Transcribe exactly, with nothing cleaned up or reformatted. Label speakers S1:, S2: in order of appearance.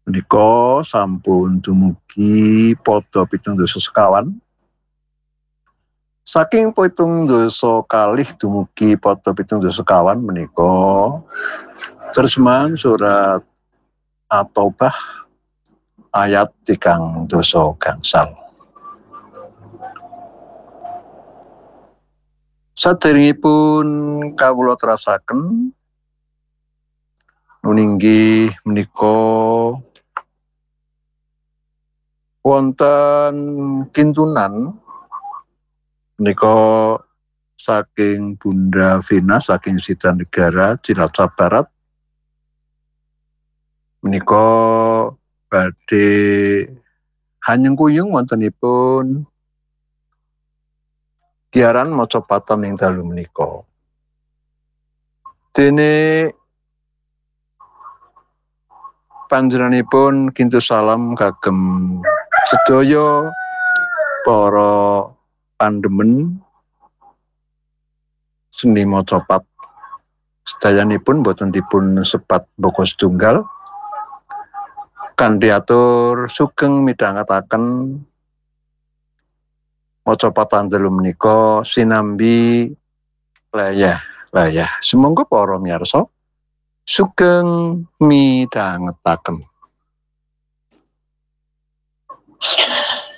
S1: Menika sampun dumugi pada pitung dasa sekawan. Saking pitung dasa kalih dumugi pada pitung dasa sekawan menika terjemahan surat At-Taubah ayat tigang dasa gangsal. Saderengipun kawula terasaken nuninggi menika wonten kintunan menika saking Bunda Vina saking Sita Negara Cilacap Barat menika badhe hanyengkuyung wontenipun kiaran macapatan ing dalu menika. Dene panjenenganipun kintu salam kagem sedaya para pandemen seni macapat sedayanipun boten dipun sebat boko setunggal kanthi atur sugeng midhangetaken macapatan dalu menika sinambi layah-layah. Sumangga para miyarsa sugeng midhangetaken.